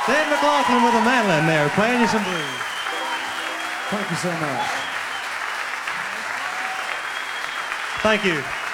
Dave McLaughlin with a mandolin there, playing you some blues. Thank you so much. Thank you.